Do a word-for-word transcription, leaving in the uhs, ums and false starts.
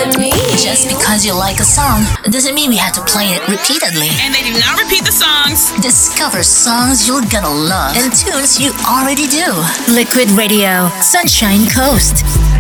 let me. Just because you like a song doesn't mean we have to play it repeatedly. And they do not repeat the songs. Discover songs you're gonna love and tunes you already do. Liquid Radio, Sunshine Coast.